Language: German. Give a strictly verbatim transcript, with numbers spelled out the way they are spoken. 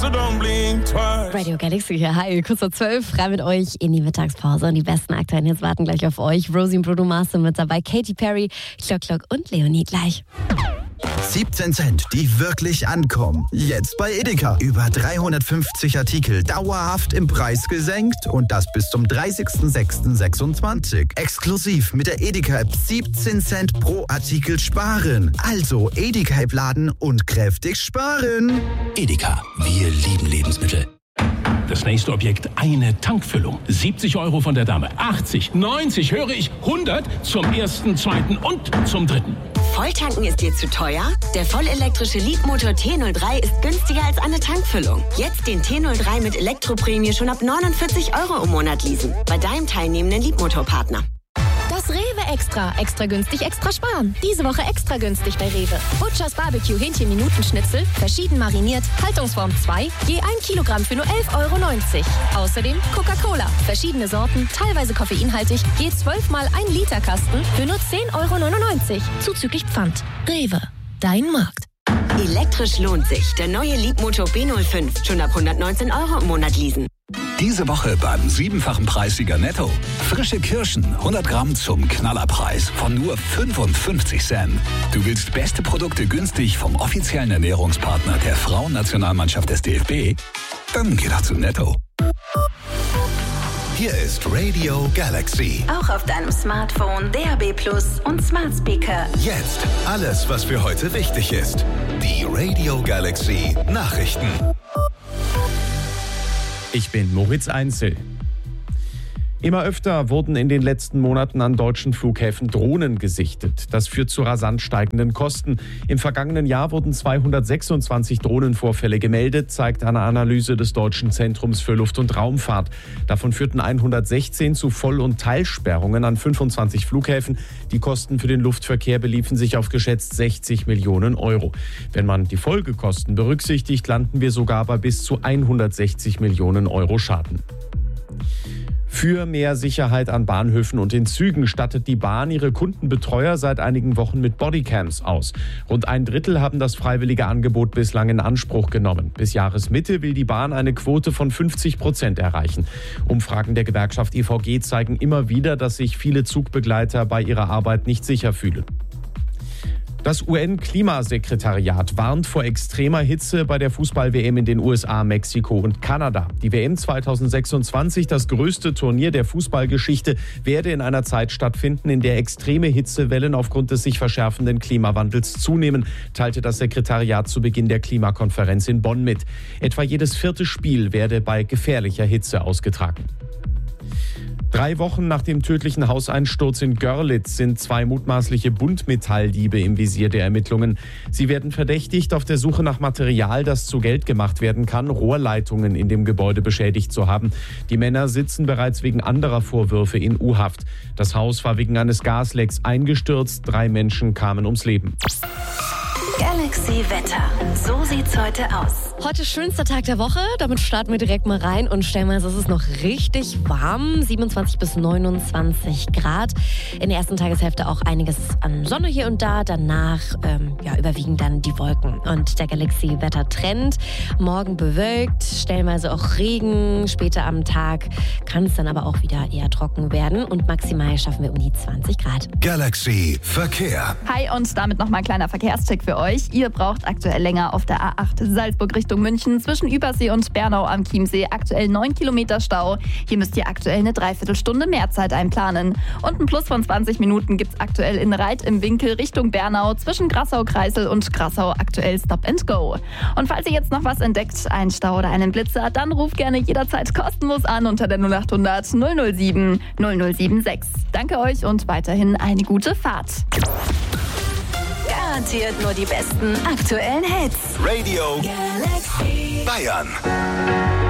so don't blink twice. Radio Galaxy hier, hi, kurz vor zwölf, rein mit euch in die Mittagspause und die besten aktuellen Hits warten gleich auf euch. Rosie und Bruno Mars sind mit dabei, Katy Perry, Clock Clock und Leonie gleich. siebzehn Cent, die wirklich ankommen. Jetzt bei Edeka. Über dreihundertfünfzig Artikel dauerhaft im Preis gesenkt und das bis zum dreißigsten sechsten sechsundzwanzig. Exklusiv mit der Edeka-App siebzehn Cent pro Artikel sparen. Also Edeka-App laden und kräftig sparen. Edeka, wir lieben Lebensmittel. Das nächste Objekt, eine Tankfüllung. siebzig Euro von der Dame, achtzig, neunzig, höre ich, hundert zum ersten, zweiten und zum dritten. Volltanken ist dir zu teuer? Der vollelektrische Leapmotor T null drei ist günstiger als eine Tankfüllung. Jetzt den T null drei mit Elektroprämie schon ab neunundvierzig Euro im Monat leasen. Bei deinem teilnehmenden Leapmotor-Partner. Das Rewe Extra. Extra günstig, extra sparen. Diese Woche extra günstig bei Rewe. Butchers Barbecue Hähnchen-Minutenschnitzel, verschieden mariniert, Haltungsform zwei, je ein Kilogramm für nur elf Euro neunzig. Außerdem Coca-Cola, verschiedene Sorten, teilweise koffeinhaltig, je zwölf mal ein Liter Kasten für nur zehn Euro neunundneunzig. Zuzüglich Pfand. Rewe, dein Markt. Elektrisch lohnt sich. Der neue Leapmotor B null fünf. Schon ab hundertneunzehn Euro im Monat leasen. Diese Woche beim siebenfachen Preissieger Netto. Frische Kirschen, hundert Gramm zum Knallerpreis von nur fünfundfünfzig Cent. Du willst beste Produkte günstig vom offiziellen Ernährungspartner der Frauennationalmannschaft des D F B? Dann geh doch zu Netto. Hier ist Radio Galaxy. Auch auf deinem Smartphone, D A B Plus und Smart Speaker. Jetzt alles, was für heute wichtig ist. Die Radio Galaxy Nachrichten. Ich bin Moritz Einzel. Immer öfter wurden in den letzten Monaten an deutschen Flughäfen Drohnen gesichtet. Das führt zu rasant steigenden Kosten. Im vergangenen Jahr wurden zweihundertsechsundzwanzig Drohnenvorfälle gemeldet, zeigt eine Analyse des Deutschen Zentrums für Luft- und Raumfahrt. Davon führten hundertsechzehn zu Voll- und Teilsperrungen an fünfundzwanzig Flughäfen. Die Kosten für den Luftverkehr beliefen sich auf geschätzt sechzig Millionen Euro. Wenn man die Folgekosten berücksichtigt, landen wir sogar bei bis zu hundertsechzig Millionen Euro Schaden. Für mehr Sicherheit an Bahnhöfen und in Zügen stattet die Bahn ihre Kundenbetreuer seit einigen Wochen mit Bodycams aus. Rund ein Drittel haben das freiwillige Angebot bislang in Anspruch genommen. Bis Jahresmitte will die Bahn eine Quote von fünfzig Prozent erreichen. Umfragen der Gewerkschaft E V G zeigen immer wieder, dass sich viele Zugbegleiter bei ihrer Arbeit nicht sicher fühlen. Das U N-Klimasekretariat warnt vor extremer Hitze bei der Fußball-W M in den U S A, Mexiko und Kanada. Die W M zweitausendsechsundzwanzig, das größte Turnier der Fußballgeschichte, werde in einer Zeit stattfinden, in der extreme Hitzewellen aufgrund des sich verschärfenden Klimawandels zunehmen, teilte das Sekretariat zu Beginn der Klimakonferenz in Bonn mit. Etwa jedes vierte Spiel werde bei gefährlicher Hitze ausgetragen. Drei Wochen nach dem tödlichen Hauseinsturz in Görlitz sind zwei mutmaßliche Buntmetalldiebe im Visier der Ermittlungen. Sie werden verdächtigt, auf der Suche nach Material, das zu Geld gemacht werden kann, Rohrleitungen in dem Gebäude beschädigt zu haben. Die Männer sitzen bereits wegen anderer Vorwürfe in U-Haft. Das Haus war wegen eines Gaslecks eingestürzt. Drei Menschen kamen ums Leben. Galaxy Wetter. So sieht's heute aus. Heute schönster Tag der Woche, damit starten wir direkt mal rein und stellenweise ist es noch richtig warm, siebenundzwanzig bis neunundzwanzig Grad. In der ersten Tageshälfte auch einiges an Sonne hier und da, danach ähm, ja, überwiegen dann die Wolken. Und der Galaxy-Wetter-Trend, morgen bewölkt, stellenweise auch Regen, später am Tag kann es dann aber auch wieder eher trocken werden und maximal schaffen wir um die zwanzig Grad. Galaxy Verkehr. Hi und damit nochmal ein kleiner Verkehrscheck für euch. Ihr braucht aktuell länger auf der A acht Salzburg Richtung München zwischen Übersee und Bernau am Chiemsee. Aktuell neun Kilometer Stau. Hier müsst ihr aktuell eine Dreiviertelstunde mehr Zeit einplanen. Und ein Plus von zwanzig Minuten gibt es aktuell in Reit im Winkel Richtung Bernau zwischen Grassau-Kreisel und Grassau aktuell Stop and Go. Und falls ihr jetzt noch was entdeckt, einen Stau oder einen Blitzer, dann ruft gerne jederzeit kostenlos an unter der null achthundert null null sieben null null sieben sechs. Danke euch und weiterhin eine gute Fahrt. Garantiert nur die besten aktuellen Hits. Radio Galaxy Bayern.